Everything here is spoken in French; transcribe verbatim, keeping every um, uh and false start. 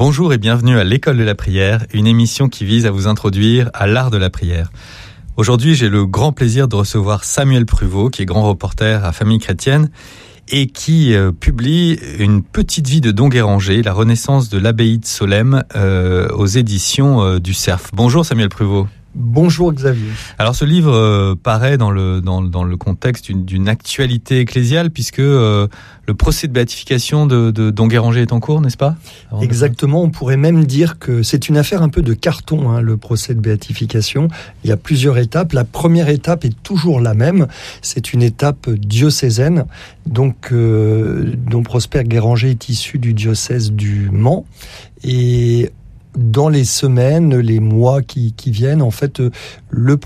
Bonjour et bienvenue à l'École de la prière, une émission qui vise à vous introduire à l'art de la prière. Aujourd'hui, j'ai le grand plaisir de recevoir Samuel Pruvot, qui est grand reporter à Famille Chrétienne et qui euh, publie une petite vie de Don Guéranger, la renaissance de l'abbaye de Solesmes, euh, aux éditions euh, du Cerf. Bonjour Samuel Pruvot. Bonjour Xavier. Alors ce livre euh, paraît dans le dans, dans le contexte d'une, d'une actualité ecclésiale puisque euh, le procès de béatification de, de Don Guéranger est en cours, n'est-ce pas ? Exactement, on pourrait même dire que c'est une affaire un peu de carton, hein, le procès de béatification. Il y a plusieurs étapes. La première étape est toujours la même, c'est une étape diocésaine. Donc, euh, Don Prosper Guéranger est issu du diocèse du Mans et dans les semaines, les mois qui, qui viennent, en fait, le